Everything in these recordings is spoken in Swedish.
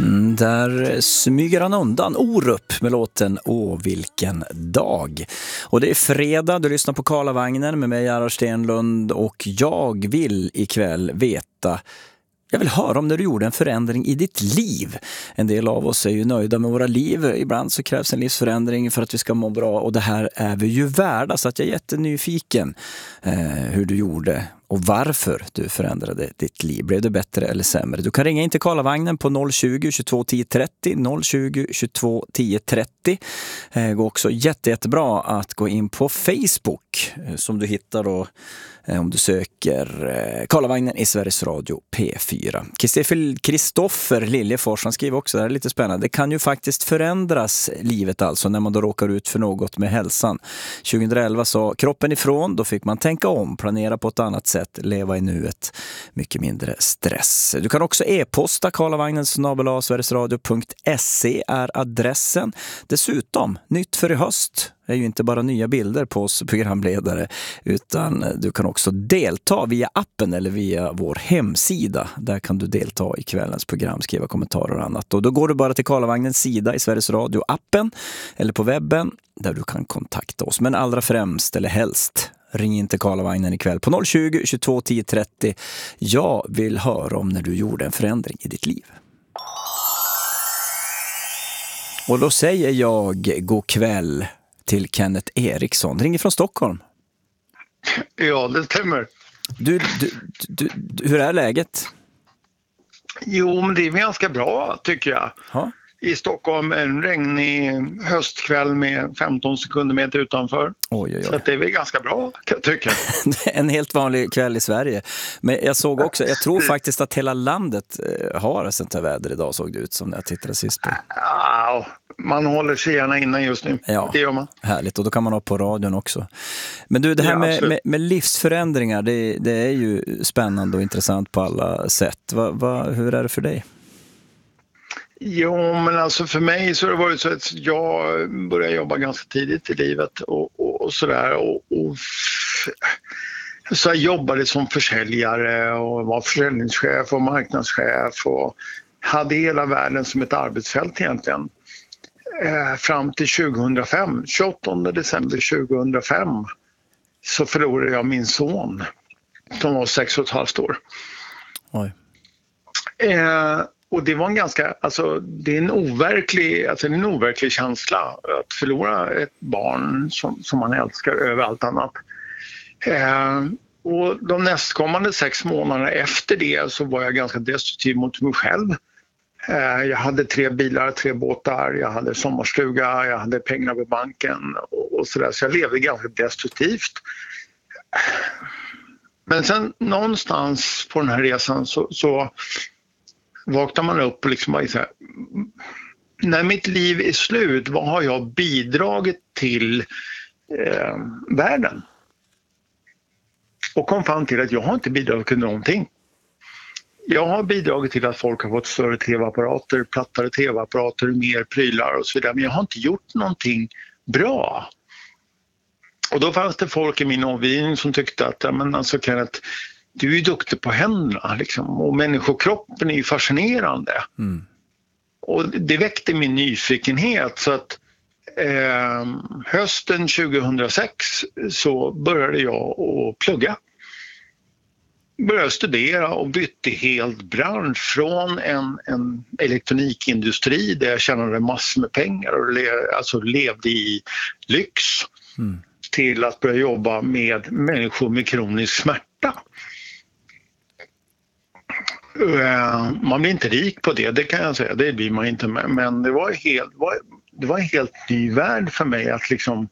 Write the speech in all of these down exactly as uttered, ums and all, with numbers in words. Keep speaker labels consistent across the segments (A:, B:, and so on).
A: Mm, där smyger han undan Orup med låten Åh vilken dag. Och det är fredag, du lyssnar på Karlavagnen med mig Gerhard Stenlund och jag vill ikväll veta, jag vill höra om när du gjorde en förändring i ditt liv. En del av oss är ju nöjda med våra liv. Ibland så krävs en livsförändring för att vi ska må bra. Och det här är vi ju värda. Så att jag är jättenyfiken eh, hur du gjorde och varför du förändrade ditt liv. Blev det bättre eller sämre? Du kan ringa in till Karlavagnen på noll tjugo, tjugotvå, tio trettio. noll tjugo, tjugotvå, tio trettio. Det går också jätte, jättebra att gå in på Facebook som du hittar då om du söker Karlavagnen i Sveriges Radio P fyra. Kristoffer Liljefors, han skriver också, det här är lite spännande. Det kan ju faktiskt förändras livet alltså när man då råkar ut för något med hälsan. tjugoelva sa kroppen ifrån, då fick man tänka om, planera på ett annat sätt, leva i nuet, mycket mindre stress. Du kan också e-posta Karlavagnen snabel-a sverigesradio punkt se är adressen. Dessutom, nytt för i höst är ju inte bara nya bilder på oss programledare utan du kan också delta via appen eller via vår hemsida. Där kan du delta i kvällens program, skriva kommentarer och annat. Och då går du bara till Karlavagnens sida i Sveriges Radio-appen eller på webben där du kan kontakta oss. Men allra främst eller helst, ring in till Karlavagnen ikväll på noll tjugo, tjugotvå, tio trettio. Jag vill höra om när du gjorde en förändring i ditt liv. Och då säger jag god kväll till Kenneth Eriksson. Ringer från Stockholm.
B: Ja, det stämmer.
A: Du, du, du, du, hur är läget?
B: Jo, men det är ganska bra tycker jag. Ha? I Stockholm en regnig höstkväll med femton sekunder meter utanför. Oj, oj, oj. Så att det är väl ganska bra, tycker jag.
A: En helt vanlig kväll i Sverige. Men jag såg också, jag tror faktiskt att hela landet har sånt här väder idag, såg det ut som när jag tittade sist på.
B: Ja, man håller sig gärna innan just nu.
A: Ja,
B: det gör man.
A: Härligt, och då kan man ha på radion också. Men du, det här ja, med, med, med livsförändringar, det, det är ju spännande och intressant på alla sätt. Va, va, hur är det för dig?
B: Jo, men alltså för mig så har det varit så att jag började jobba ganska tidigt i livet och, och, och sådär. Och, och, så jag jobbade som försäljare och var försäljningschef och marknadschef och hade hela världen som ett arbetsfält egentligen. Eh, fram till tjugohundrafem, tjugoåttonde december tjugohundrafem så förlorade jag min son som var sex och ett halvt år. Oj. Eh, Och det var en ganska, alltså det är en overklig, alltså en overklig känsla att förlora ett barn som, som man älskar över allt annat. Eh, och de nästkommande sex månaderna efter det så var jag ganska destruktiv mot mig själv. Eh, jag hade tre bilar, tre båtar, jag hade sommarstuga, jag hade pengar på banken och, och sådär. Så jag levde ganska destruktivt. Men sen någonstans på den här resan så... så vaknar man upp och liksom bara så här, när mitt liv är slut, vad har jag bidragit till eh, världen? Och kom fram till att jag har inte bidragit till någonting. Jag har bidragit till att folk har fått större tv-apparater, plattare tv-apparater, mer prylar och så vidare, men jag har inte gjort någonting bra. Och då fanns det folk i min omgivning som tyckte att ja, men alltså Kenneth, du är ju duktig på händerna liksom, och människokroppen är ju fascinerande. Mm. Och det väckte min nyfikenhet så att eh, hösten tjugohundrasex så började jag att plugga. Började studera och bytte helt bransch från en, en elektronikindustri där jag tjänade massor med pengar och le, alltså levde i lyx mm. till att börja jobba med människor med kronisk smärta. Man blir inte rik på det, det kan jag säga, det blir man inte med. Men det var, helt, det var en helt ny värld för mig att liksom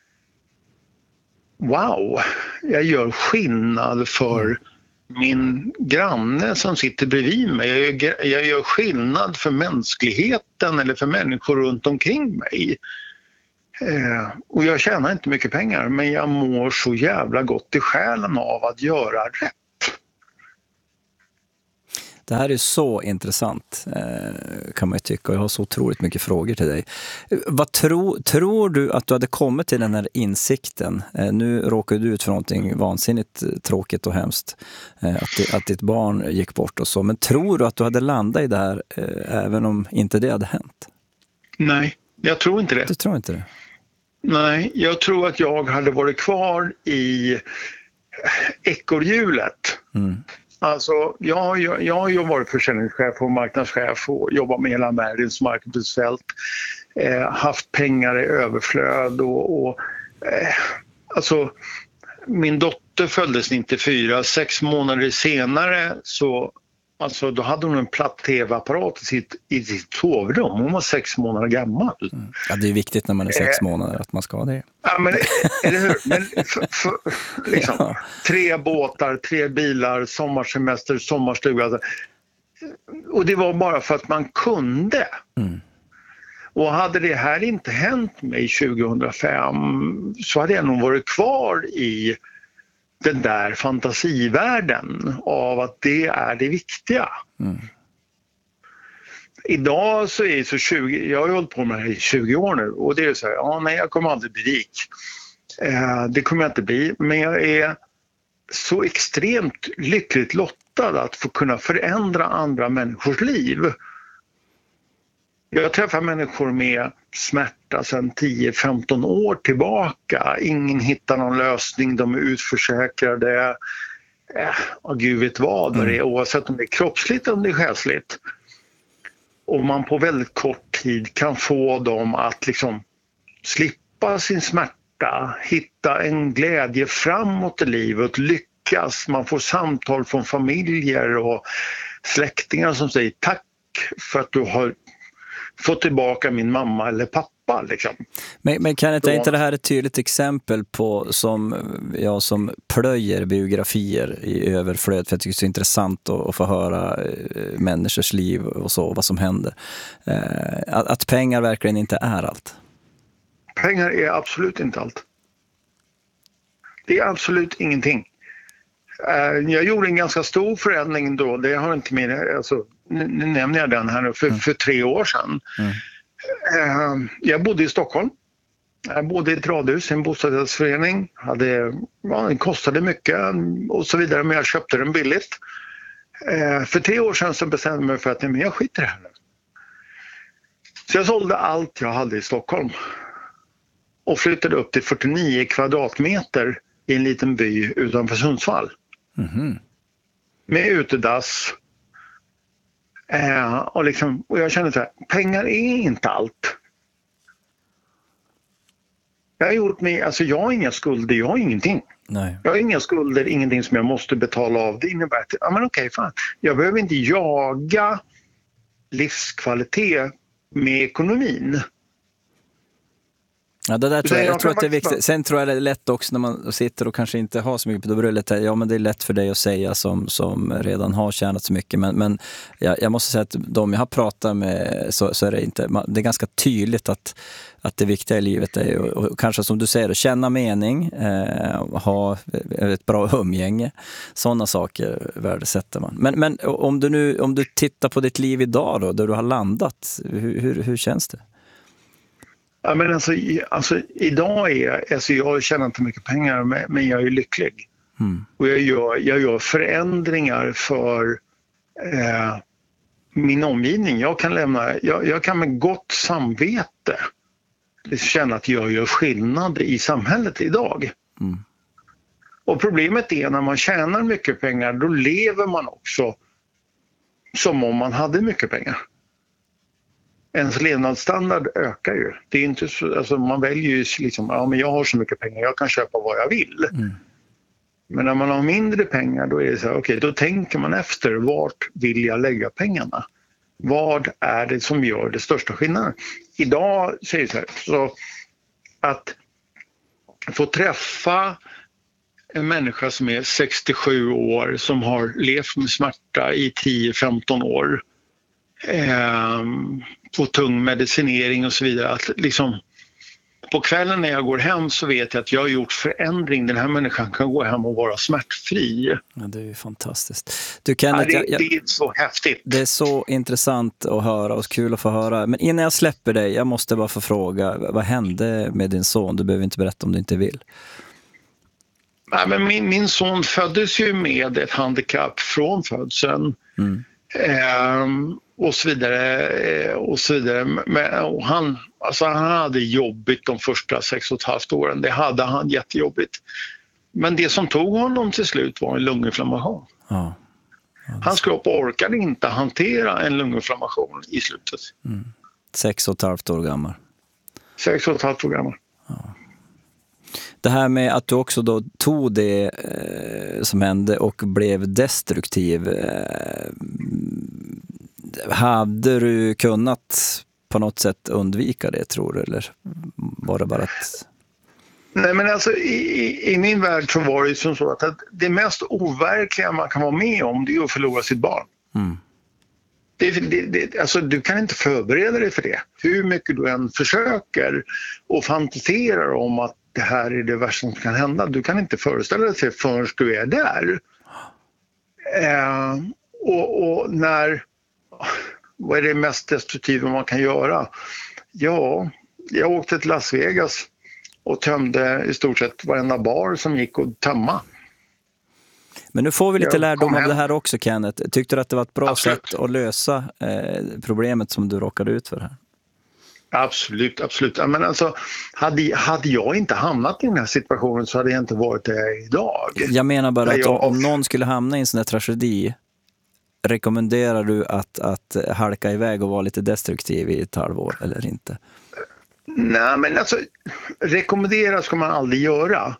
B: wow, jag gör skillnad för min granne som sitter bredvid mig. Jag, jag gör skillnad för mänskligheten eller för människor runt omkring mig. Eh, och jag tjänar inte mycket pengar, men jag mår så jävla gott i själen av att göra rätt.
A: Det här är så intressant, eh, kan man ju tycka. Jag har så otroligt mycket frågor till dig. Vad tro, tror du att du hade kommit till den här insikten? Eh, nu råkar du ut för någonting vansinnigt tråkigt och hemskt. Eh, att, det, att ditt barn gick bort och så. Men tror du att du hade landat i det här eh, även om inte det hade hänt?
B: Nej, jag tror inte det.
A: Du tror inte det?
B: Nej, jag tror att jag hade varit kvar i ekorrhjulet. Mm. Alltså, jag, jag, jag har ju varit försäljningschef och marknadschef och jobbat med hela världens marknadsfält. Eh, haft pengar i överflöd och, och eh, alltså, min dotter föddes nittiofyra, sex månader senare så alltså, då hade hon en platt tv-apparat i sitt, i sitt sovrum. Hon var sex månader gammal. Mm.
A: Ja, det är viktigt när man är sex eh, månader att man ska ha det.
B: Ja, men eller hur? Men för, för, liksom, ja. Tre båtar, tre bilar, sommarsemester, sommarstuga. Alltså. Och det var bara för att man kunde. Mm. Och hade det här inte hänt mig tjugohundrafem så hade jag nog varit kvar i den där fantasivärlden av att det är det viktiga. Mm. Idag så är det så tjugo, jag har ju hållit på med det här i tjugo år nu och det är så här, ja nej jag kommer aldrig bli rik. Eh, det kommer jag inte bli, men jag är så extremt lyckligt lottad att få kunna förändra andra människors liv. Jag träffar människor med smärta sedan tio femton år tillbaka. Ingen hittar någon lösning, de är utförsäkrade. Eh, och gud vet vad mm. det är, oavsett om det är kroppsligt eller om det är själsligt. Och man på väldigt kort tid kan få dem att liksom slippa sin smärta, hitta en glädje framåt i livet, lyckas. Man får samtal från familjer och släktingar som säger tack för att du har fått tillbaka min mamma eller pappa. Liksom.
A: Men, men kan inte, inte det här ett tydligt exempel på som jag som plöjer biografier i överflöd, för jag tycker det är så intressant att, att få höra eh, människors liv och så, vad som händer. Eh, att, att pengar verkligen inte är allt.
B: Pengar är absolut inte allt. Det är absolut ingenting. Eh, jag gjorde en ganska stor förändring då, det har inte med, alltså, nu, nu nämner jag den här nu, för, mm. för tre år sedan. Mm. Eh, jag bodde i Stockholm. Jag bodde i ett radhus, en bostadsrättsförening. Hade, ja, den kostade mycket och så vidare, men jag köpte den billigt. Eh, för tre år sedan så bestämde jag mig för att nej, men jag skiter i det här nu. Så jag sålde allt jag hade i Stockholm. Och flyttade upp till fyrtionio kvadratmeter i en liten by utanför Sundsvall. Mm-hmm. Med utedass. Eh, och, liksom, och jag kände så här, pengar är inte allt. Jag har gjort mig, alltså jag har inga skulder, jag har ingenting.
A: Nej.
B: Jag har inga skulder, ingenting som jag måste betala av. Det innebär att, ja men okej, fan. Jag behöver inte jaga livskvalitet med ekonomin.
A: Ja, det där tror jag, jag tror att det är viktigt. Sen tror jag det är lätt också när man sitter och kanske inte har så mycket på det brullet. Ja, men det är lätt för dig att säga som, som redan har tjänat så mycket. Men, men jag, jag måste säga att de jag har pratat med så, så är det inte, det är ganska tydligt att, att det viktiga i livet är och, och kanske som du säger, att känna mening, eh, ha ett bra umgänge. Sådana saker värdesätter man. Men, men om du nu om du tittar på ditt liv idag då, där du har landat, hur, hur, hur känns det?
B: Ja, men alltså, alltså, idag är jag, alltså jag tjänar inte mycket pengar men jag är lycklig. Mm. Och jag gör, jag gör förändringar för eh, min omgivning. Jag kan, lämna, jag, jag kan med gott samvete känna att jag gör skillnad i samhället idag. Mm. Och problemet är när man tjänar mycket pengar, då lever man också som om man hade mycket pengar. Ens levnadsstandard ökar ju. Det är inte så, alltså man väljer ju liksom, ja men jag har så mycket pengar, jag kan köpa vad jag vill. Mm. Men när man har mindre pengar då är det så här, okej, okay, då tänker man efter, vart vill jag lägga pengarna? Vad är det som gör det största skillnaden? Idag så är det så här, så att få träffa en människa som är sextiosju år, som har levt med smärta i tio femton år, eh, få tung medicinering och så vidare, att liksom på kvällen när jag går hem så vet jag att jag har gjort förändring. Den här människan kan gå hem och vara smärtfri.
A: Ja, det är ju fantastiskt. Du, Kenneth,
B: ja, det,
A: jag, jag,
B: det är så häftigt.
A: Det är så intressant att höra och kul att få höra. Men innan jag släpper dig, jag måste bara få fråga, vad hände med din son? Du behöver inte berätta om du inte vill.
B: Ja, men min, min son föddes ju med ett handikapp från födseln. Mm. Ehm, och så vidare och så vidare. Men, och han, alltså han hade jobbigt de första sex och ett halvt åren. Det hade han jättejobbigt. Men det som tog honom till slut var en lunginflammation. Ja. Ja, Hans kropp orkade inte hantera en lunginflammation i slutet.
A: Mm. Sex och ett halvt år gammal.
B: Sex och ett halvt år gammal.
A: Ja. Det här med att du också då tog det eh, som hände och blev destruktiv. Eh, hade du kunnat på något sätt undvika det, tror du? Eller var det bara att...
B: Nej, men alltså i, i min värld så var det som så att, att det mest overkliga man kan vara med om, det är att förlora sitt barn. Mm. Det, det, det, alltså, du kan inte förbereda dig för det. Hur mycket du än försöker och fantiserar om att det här är det värsta som kan hända. Du kan inte föreställa dig förrän du är där. Eh, och, och när... Vad är det mest destruktiva man kan göra? Ja, jag åkte till Las Vegas och tömde i stort sett varenda bar som gick att tömma.
A: Men nu får vi lite
B: jag
A: lärdom av det här också, Kenneth. Tyckte du att det var ett bra
B: absolut.
A: sätt att lösa eh, problemet som du råkade ut för här?
B: Absolut, absolut. Men alltså, hade, hade jag inte hamnat i den här situationen så hade jag inte varit där idag.
A: Jag menar bara att
B: jag...
A: om någon skulle hamna i en sån här tragedi, rekommenderar du att, att halka iväg och vara lite destruktiv i ett halvår eller inte?
B: Nej, men alltså rekommendera ska man aldrig göra.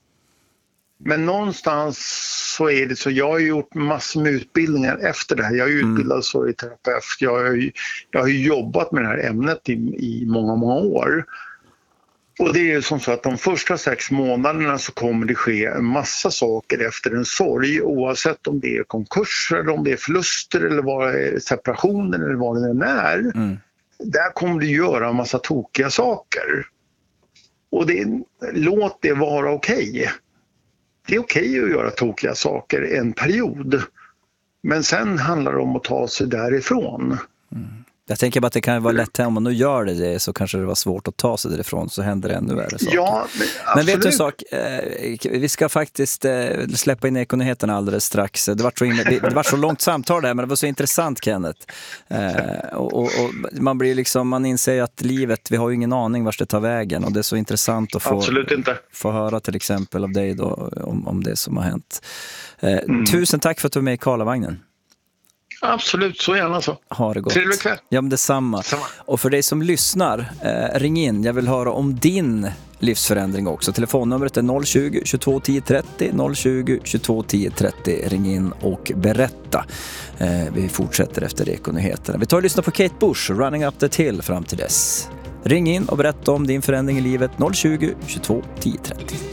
B: Men någonstans så är det så, jag har gjort massor med utbildningar efter det här. Jag är utbildad mm. sorgterapeut. Jag har, jag har jobbat med det här ämnet i, i många, många år. Och det är som så att de första sex månaderna så kommer det ske en massa saker efter en sorg, oavsett om det är konkurser eller om det är förluster eller vad det är separationer eller vad det än är. Mm. Där kommer du göra en massa tokiga saker. Och det, låt det vara okej. Okay. Det är okej okay att göra tokiga saker en period. Men sen handlar det om att ta sig därifrån. Mm.
A: Jag tänker bara att det kan vara lätt om man nu gör det, det så kanske det var svårt att ta sig därifrån, så händer det ännu värre saker.
B: Ja, men,
A: men vet du en sak? Vi ska faktiskt släppa in ekonominyheterna alldeles strax. Det var så, in, det var så långt samtal där, men det var så intressant, Kenneth. Och, och, och man blir liksom, man inser att livet, vi har ju ingen aning vart det tar vägen, och det är så intressant att få,
B: absolut inte.
A: få höra till exempel av dig då om, om det som har hänt. Mm. Tusen tack för att du var med i Karlavagnen.
B: Absolut, så gärna så.
A: Ha det gott.
B: Trevlig kväll.
A: Ja, men detsamma. Samma. Och för dig som lyssnar, eh, ring in. Jag vill höra om din livsförändring också. Telefonnumret är noll tjugo, tjugotvå tio trettio, noll tjugo, tjugotvå tio trettio. Ring in och berätta. Eh, vi fortsätter efter Ekonyheterna. Vi tar och lyssnar på Kate Bush, Running Up the Hill fram till dess. Ring in och berätta om din förändring i livet, noll tjugo, tjugotvå tio trettio.